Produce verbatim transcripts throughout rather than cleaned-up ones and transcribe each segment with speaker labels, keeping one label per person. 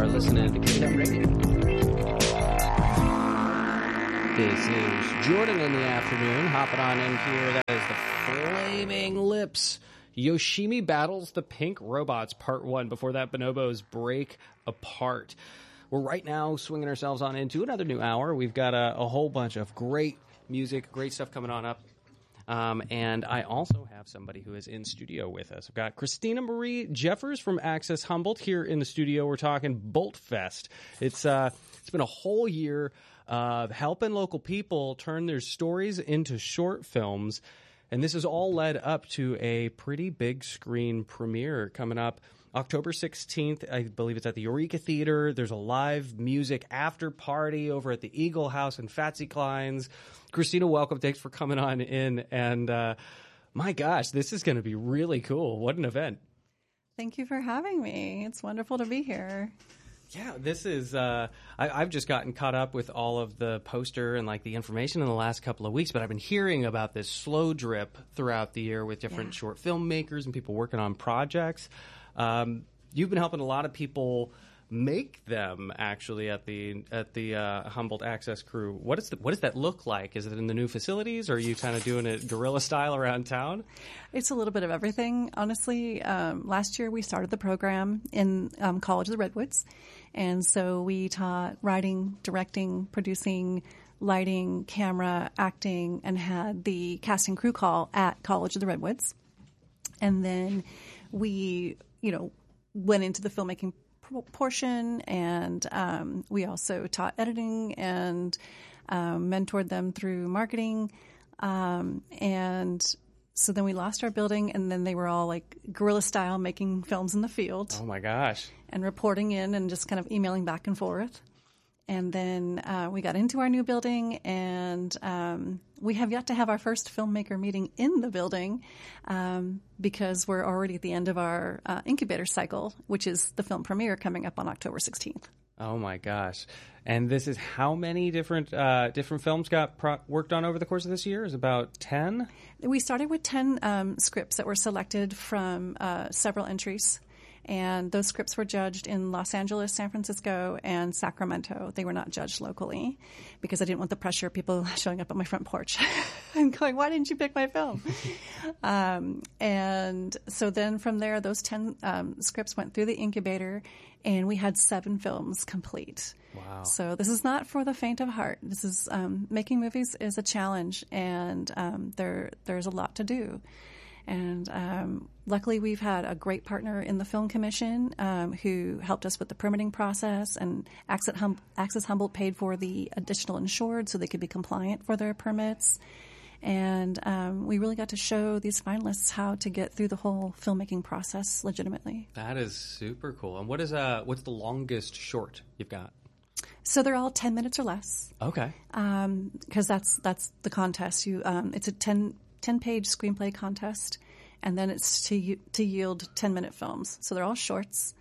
Speaker 1: are listening to K W Radio. This is Jordan in the afternoon, hopping on in here. That is the Flaming Lips. Yoshimi battles the Pink Robots, part one. Before that, Bonobos break apart. We're right now swinging ourselves on into another new hour. We've got a, a whole bunch of great music, great stuff coming on up. Um, and I also have somebody who is in studio with us. We've got Christina Marie Jeffers from Access Humboldt here in the studio. We're talking Bolt Fest. It's uh, it's been a whole year of helping local people turn their stories into short films. And this is all led up to a pretty big screen premiere coming up October sixteenth. I believe it's at the Eureka Theater. There's a live music after party over at the Eagle House in Fatsy Klein's. Christina, welcome. Thanks for coming on in. And uh, my gosh, this is going to be really cool. What an event.
Speaker 2: Thank you for having me. It's wonderful to be here.
Speaker 1: Yeah, this is, uh, I, I've just gotten caught up with all of the poster and like the information in the last couple of weeks, but I've been hearing about this slow drip throughout the year with different yeah. short filmmakers and people working on projects. Um, you've been helping a lot of people make them actually at the at the uh, Humboldt Access crew. What is the, what does that look like? Is it in the new facilities, or are you kind of doing it guerrilla style around town?
Speaker 2: It's a little bit of everything, honestly. Um, last year we started the program in um, College of the Redwoods, and so we taught writing, directing, producing, lighting, camera, acting, and had the cast and crew call at College of the Redwoods. And then we, you know, went into the filmmaking portion, and um, we also taught editing and um, mentored them through marketing. Um, and so then we lost our building, and then they were all like guerrilla style making films in the field.
Speaker 1: Oh my gosh.
Speaker 2: And reporting in and just kind of emailing back and forth. And then uh, we got into our new building, and um, we have yet to have our first filmmaker meeting in the building um, because we're already at the end of our uh, incubator cycle, which is the film premiere coming up on October sixteenth.
Speaker 1: Oh my gosh! And this is how many different uh, different films got pro- worked on over the course of this year? Is about ten?
Speaker 2: We started with ten um, scripts that were selected from uh, several entries. And those scripts were judged in Los Angeles, San Francisco, and Sacramento. They were not judged locally because I didn't want the pressure of people showing up at my front porch and going, why didn't you pick my film? um, and so then from there, those ten um, scripts went through the incubator, and we had seven films complete.
Speaker 1: Wow.
Speaker 2: So this is not for the faint of heart. This is um, making movies is a challenge, and um, there there's a lot to do. And um, luckily, we've had a great partner in the Film Commission um, who helped us with the permitting process, and Access, hum- Access Humboldt paid for the additional insured so they could be compliant for their permits. And um, we really got to show these finalists how to get through the whole filmmaking process legitimately.
Speaker 1: That is super cool. And what is uh, what's the longest short you've got?
Speaker 2: So they're all ten minutes or less.
Speaker 1: Okay.
Speaker 2: Um, because that's that's the contest. You um, it's a ten. ten-page screenplay contest, and then it's to to yield ten-minute films. So they're all shorts.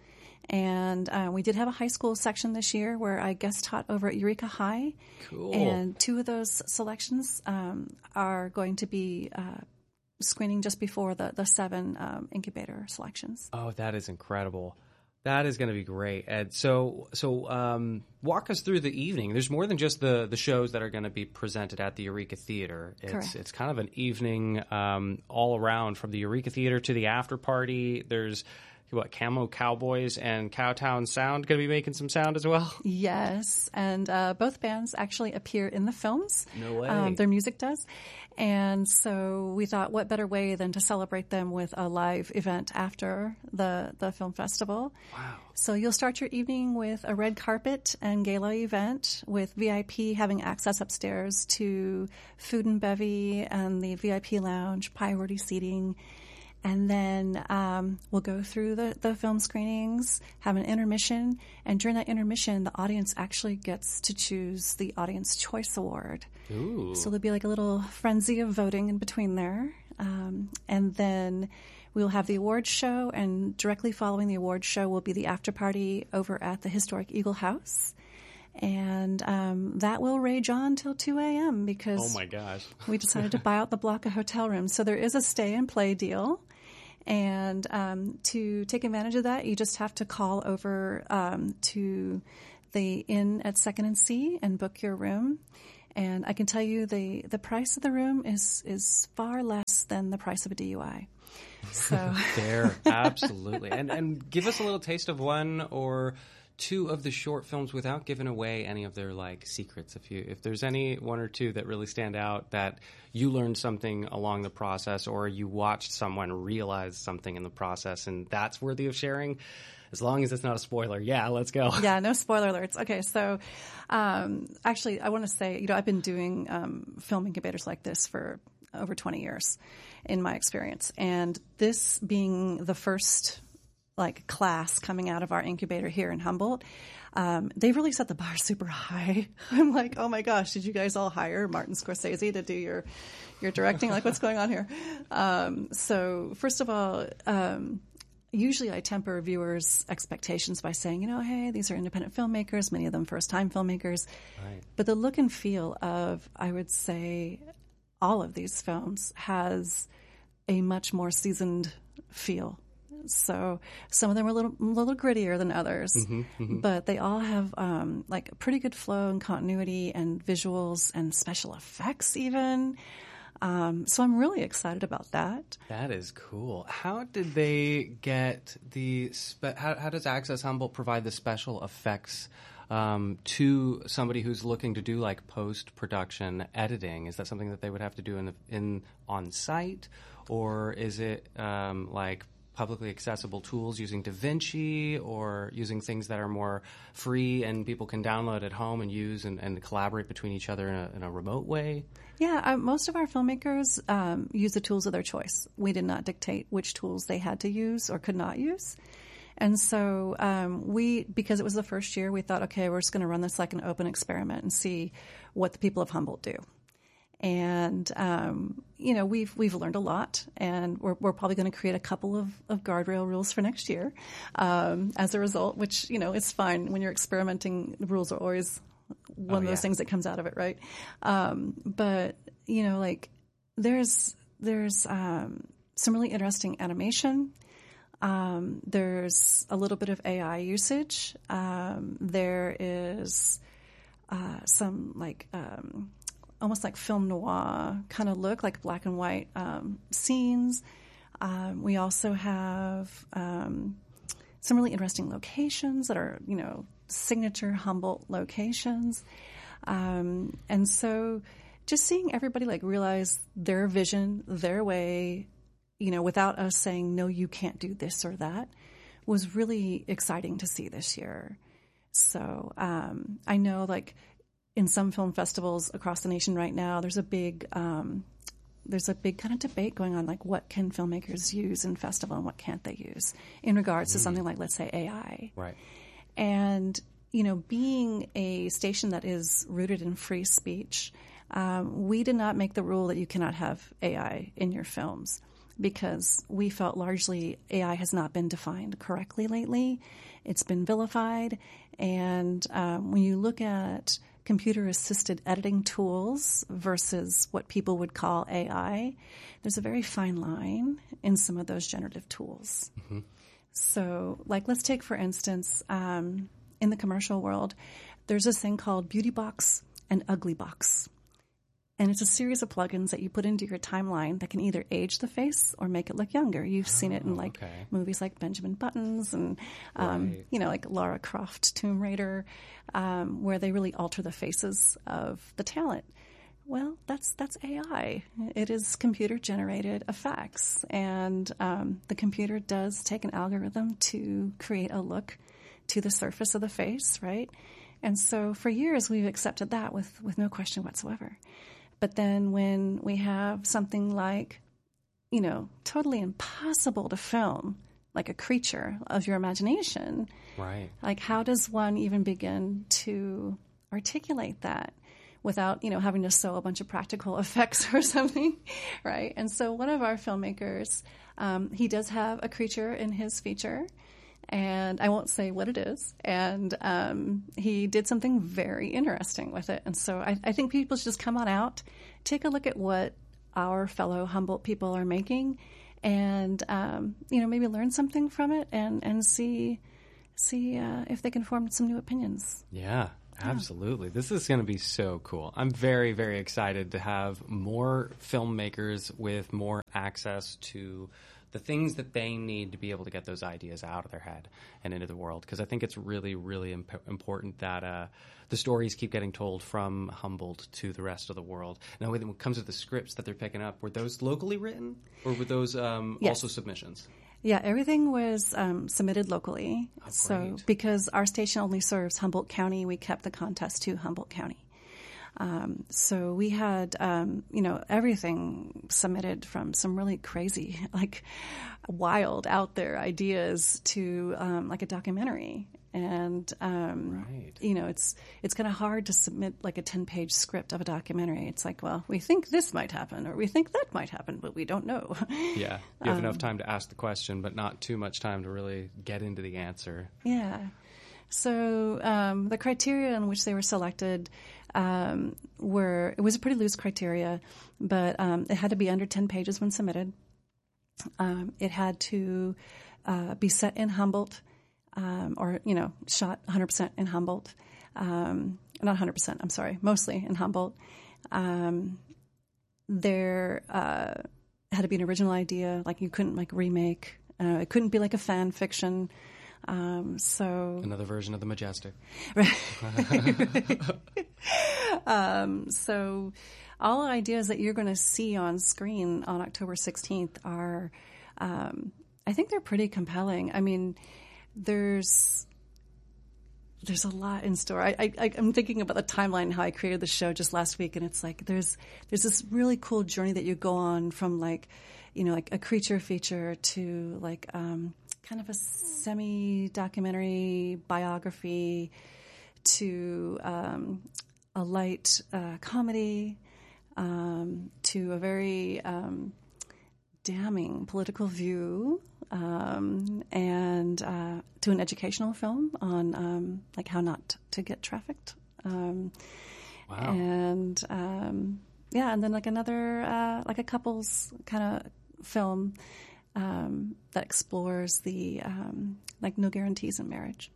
Speaker 2: And uh, we did have a high school section this year where I guest taught over at Eureka High.
Speaker 1: Cool.
Speaker 2: And two of those selections um, are going to be uh, screening just before the, the seven um, incubator selections.
Speaker 1: Oh, that is incredible. That is going to be great. And so, so um, walk us through the evening. There's more than just the, the shows that are going to be presented at the Eureka Theater. It's
Speaker 2: Correct.
Speaker 1: It's kind of an evening um, all around, from the Eureka Theater to the after party. There's what, Camo Cowboys and Cowtown Sound going to be making some sound as well?
Speaker 2: Yes, and uh, both bands actually appear in the films.
Speaker 1: No way.
Speaker 2: Um, their music does. And so we thought, what better way than to celebrate them with a live event after the, the film festival.
Speaker 1: Wow.
Speaker 2: So you'll start your evening with a red carpet and gala event with V I P having access upstairs to food and bevy and the V I P lounge, priority seating. And then um, we'll go through the, the film screenings, have an intermission, and during that intermission, the audience actually gets to choose the Audience Choice Award.
Speaker 1: Ooh.
Speaker 2: So there'll be like a little frenzy of voting in between there. Um, and then we'll have the awards show, and directly following the awards show will be the after party over at the historic Eagle House. And um, that will rage on till two a.m. because
Speaker 1: oh my gosh.
Speaker 2: we decided to buy out the block of hotel rooms. So there is a stay and play deal. And um, to take advantage of that, you just have to call over um, to the Inn at Second and C and book your room. And I can tell you the, the price of the room is, is far less than the price of a D U I. So
Speaker 1: There, absolutely. And and give us a little taste of one or two of the short films without giving away any of their like secrets. If you if there's any one or two that really stand out that you learned something along the process, or you watched someone realize something in the process, and that's worthy of sharing, as long as it's not a spoiler. Yeah, let's go.
Speaker 2: Yeah, no spoiler alerts. Okay, so um, actually, I want to say, you know, I've been doing um, film incubators like this for over twenty years in my experience. And this being the first like class coming out of our incubator here in Humboldt, um, they've really set the bar super high. I'm like, oh my gosh, did you guys all hire Martin Scorsese to do your, your directing? Like, what's going on here? Um, so first of all, um, usually I temper viewers' expectations by saying, you know, hey, these are independent filmmakers, many of them first-time filmmakers.
Speaker 1: Right.
Speaker 2: But the look and feel of, I would say, all of these films has a much more seasoned feel. So some of them are a little, a little grittier than others,
Speaker 1: Mm-hmm, mm-hmm.
Speaker 2: but they all have um, like a pretty good flow and continuity and visuals and special effects even. Um, so I'm really excited about that.
Speaker 1: That is cool. How did they get the, spe- how, how does Access Humboldt provide the special effects um, to somebody who's looking to do like post-production editing? Is that something that they would have to do in, the, in on site, or is it um, like publicly accessible tools using DaVinci, or using things that are more free and people can download at home and use and, and collaborate between each other in a, in a remote way?
Speaker 2: Yeah, uh, most of our filmmakers um, use the tools of their choice. We did not dictate which tools they had to use or could not use. And so um, we, because it was the first year, we thought, okay, we're just going to run this like an open experiment and see what the people of Humboldt do. And, um, you know, we've we've learned a lot, and we're we're probably going to create a couple of, of guardrail rules for next year um, as a result, which, you know, it's fine. When you're experimenting, the rules are always one
Speaker 1: Oh,
Speaker 2: of those
Speaker 1: yeah.
Speaker 2: things that comes out of it, right? Um, but, you know, like there's there's um, some really interesting animation. Um, there's a little bit of A I usage. Um, there is uh, some like um, almost like film noir kind of look, like black and white um, scenes. Um, we also have um, some really interesting locations that are, you know, signature Humboldt locations. Um, and so just seeing everybody like realize their vision, their way, you know, without us saying, no, you can't do this or that, was really exciting to see this year. So um, I know like in some film festivals across the nation right now, there's a big um, there's a big kind of debate going on, like what can filmmakers use in festival and what can't they use in regards mm. to something like, let's say, A I.
Speaker 1: Right.
Speaker 2: And, you know, being a station that is rooted in free speech, um, we did not make the rule that you cannot have A I in your films, because we felt largely A I has not been defined correctly lately. It's been vilified. And um, when you look at computer-assisted editing tools versus what people would call A I, there's a very fine line in some of those generative tools. Mm-hmm. So, like, let's take, for instance, um, in the commercial world, there's this thing called Beauty Box and Ugly Box. And it's a series of plugins that you put into your timeline that can either age the face or make it look younger. You've seen
Speaker 1: oh,
Speaker 2: it in like
Speaker 1: okay.
Speaker 2: movies like Benjamin Buttons and, um,
Speaker 1: right.
Speaker 2: you know, like Lara Croft, Tomb Raider, um, where they really alter the faces of the talent. Well, that's that's A I. It is computer-generated effects. And um, the computer does take an algorithm to create a look to the surface of the face, right? And so for years, we've accepted that with, with no question whatsoever. But then when we have something like, you know, totally impossible to film, like a creature of your imagination,
Speaker 1: right?
Speaker 2: Like how does one even begin to articulate that without, you know, having to sew a bunch of practical effects or something, right? And so one of our filmmakers, um, he does have a creature in his feature, and I won't say what it is. And um, he did something very interesting with it. And so I, I think people should just come on out, take a look at what our fellow Humboldt people are making, and um, you know, maybe learn something from it, and and see see uh, if they can form some new opinions.
Speaker 1: Yeah. Absolutely. This is going to be so cool. I'm very, very excited to have more filmmakers with more access to the things that they need to be able to get those ideas out of their head and into the world. Because I think it's really, really imp- important that uh, the stories keep getting told from Humboldt to the rest of the world. Now, when it comes to the scripts that they're picking up, were those locally written or were those um,
Speaker 2: yes.
Speaker 1: also submissions?
Speaker 2: Yeah, everything was um, submitted locally.
Speaker 1: Oh,
Speaker 2: so because our station only serves Humboldt County, we kept the contest to Humboldt County. Um, so we had, um, you know, everything submitted from some really crazy, like wild out there ideas to um, like a documentary. And, um,
Speaker 1: right.
Speaker 2: you know, it's it's kind of hard to submit like a ten-page script of a documentary. It's like, well, we think this might happen or we think that might happen, but we don't know.
Speaker 1: Yeah. You have um, enough time to ask the question, but not too much time to really get into the answer.
Speaker 2: Yeah. So um, the criteria in which they were selected um, were, it was a pretty loose criteria, but um, it had to be under ten pages when submitted. Um, it had to uh, be set in Humboldt. Um, or, you know, shot one hundred percent in Humboldt. Um, not one hundred percent, I'm sorry, mostly in Humboldt. Um, there uh, had to be an original idea, like you couldn't, like, remake. Uh, it couldn't be, like, a fan fiction. Um, so
Speaker 1: Another version of The Majestic.
Speaker 2: Right. um, so all ideas that you're going to see on screen on October sixteenth are, um, I think they're pretty compelling. I mean, There's there's a lot in store. I, I, I'm thinking about the timeline, how I created the show just last week, and it's like there's there's this really cool journey that you go on from like, you know, like a creature feature to like um, kind of a semi-documentary biography to um, a light uh, comedy um, to a very um, damning political view. Um, and uh, to an educational film on um, like how not to get trafficked. Um,
Speaker 1: wow.
Speaker 2: And um, yeah, and then like another uh, like a couples kind of film um, that explores the um, like no guarantees in marriage.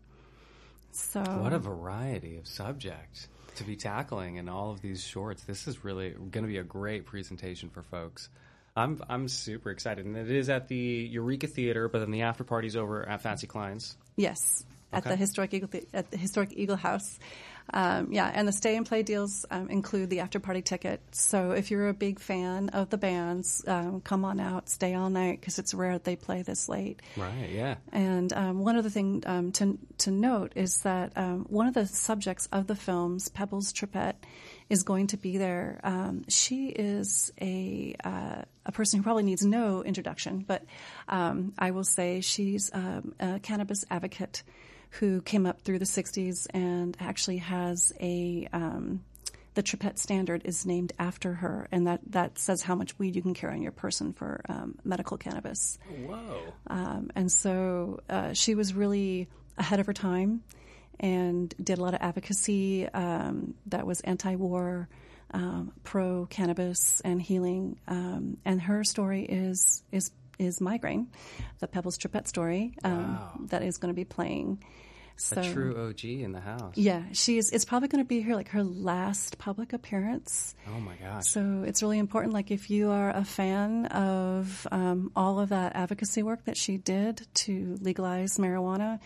Speaker 2: So
Speaker 1: what a variety of subjects to be tackling in all of these shorts. This is really going to be a great presentation for folks. I'm I'm super excited, and it is at the Eureka Theater, but then the after party's over at Fancy Klein's.
Speaker 2: Yes, at
Speaker 1: okay.
Speaker 2: the historic Eagle the- at the historic Eagle House. Um, yeah, and the stay and play deals um, include the after party ticket. So if you're a big fan of the bands, um, come on out, stay all night because it's rare that they play this late.
Speaker 1: Right. Yeah.
Speaker 2: And um, one other thing um, to to note is that um, one of the subjects of the films, Pebbles Trippett, is going to be there. Um, she is a uh, a person who probably needs no introduction, but um, I will say she's um, a cannabis advocate who came up through the sixties and actually has a um, the Trippett standard is named after her, and that, that says how much weed you can carry on your person for um, medical cannabis.
Speaker 1: Whoa!
Speaker 2: Um, and so uh, she was really ahead of her time and did a lot of advocacy um, that was anti-war, um, pro-cannabis and healing. Um, and her story is is is Migraine, the Pebbles Trippett story um,
Speaker 1: wow.
Speaker 2: that is going to be playing. So,
Speaker 1: a true O G in the house.
Speaker 2: Yeah, she's. It's probably going to be her like her last public appearance.
Speaker 1: Oh my gosh!
Speaker 2: So it's really important. Like if you are a fan of um, all of that advocacy work that she did to legalize marijuana,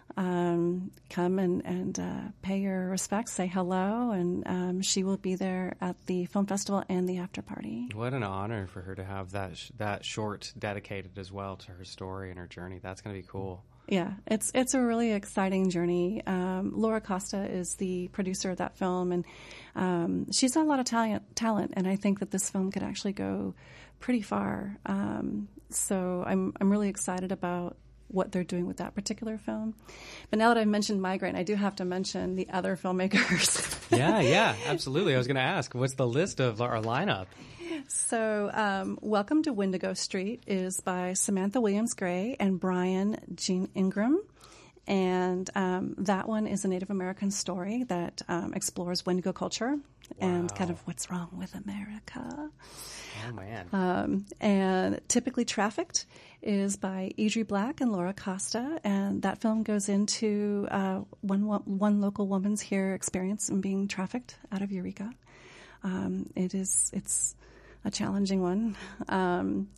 Speaker 2: um, come and and uh, pay your respects, say hello, and um, she will be there at the film festival and the after party.
Speaker 1: What an honor for her to have that sh- that short dedicated as well to her story and her journey. That's going to be cool.
Speaker 2: Yeah, it's it's a really exciting journey. Um, Laura Costa is the producer of that film, and um, she's got a lot of talent, talent, and I think that this film could actually go pretty far. Um, so I'm I'm really excited about what they're doing with that particular film. But now that I've mentioned Migraine, I do have to mention the other filmmakers.
Speaker 1: yeah, yeah, absolutely. I was going to ask, what's the list of our lineup?
Speaker 2: So, um, Welcome to Wendigo Street is by Samantha Williams Gray and Brian Jean Ingram. And um, that one is a Native American story that um, explores Wendigo culture and
Speaker 1: Wow.
Speaker 2: kind of what's wrong with America.
Speaker 1: Oh, man.
Speaker 2: Um, and Typically Trafficked is by Idri Black and Laura Costa, and that film goes into uh, one one local woman's here experience in being trafficked out of Eureka. Um, it is it's a challenging one. Um,